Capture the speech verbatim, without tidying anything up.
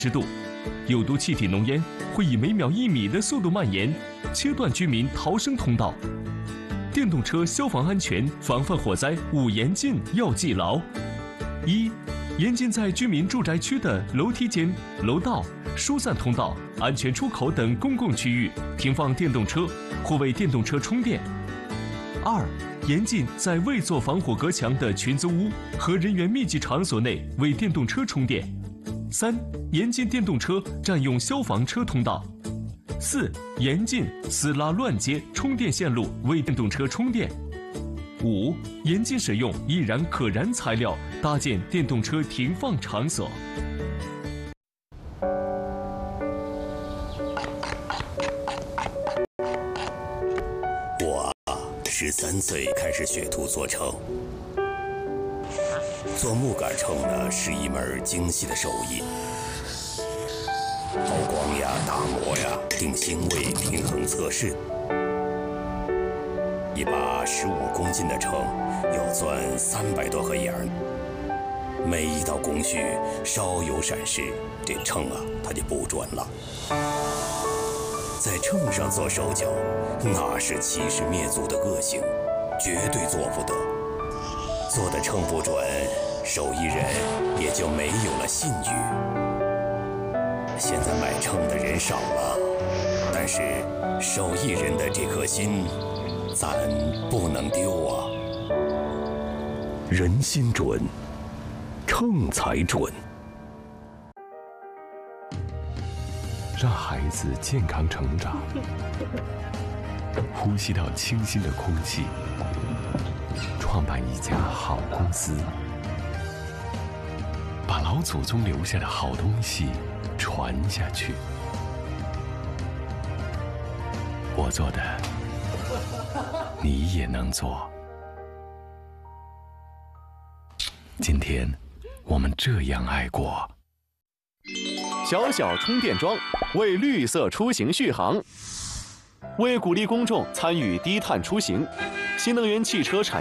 十度，有毒气体浓烟会以每秒一米的速度蔓延，切断居民逃生通道。电动车消防安全防范火灾五严禁要记牢：一、严禁在居民住宅区的楼梯间、楼道、疏散通道、安全出口等公共区域停放电动车或为电动车充电；二、严禁在未做防火隔墙的群租屋和人员密集场所内为电动车充电；三、严禁电动车占用消防车通道；四、严禁私拉乱接充电线路为电动车充电；五、严禁使用易燃可燃材料搭建电动车停放场所。 我十三岁开始学徒做秤，做木杆秤呢是一门精细的手艺，抛光呀、打磨呀、定星位、平衡测试。一把十五公斤的秤要钻三百多盒眼儿，每一道工序稍有闪失，这秤啊它就不准了。在秤上做手脚，那是欺师灭祖的恶行，绝对做不得。做的秤不准，手艺人也就没有了信誉。现在买秤的人少了，但是手艺人的这颗心，咱不能丢啊！人心准，秤才准。 让孩子健康成长，呼吸到清新的空气，创办一家好公司，把老祖宗留下的好东西传下去。我做的，你也能做。今天，我们这样爱过。 小小充电桩为绿色出行续航，为鼓励公众参与低碳出行，新能源汽车产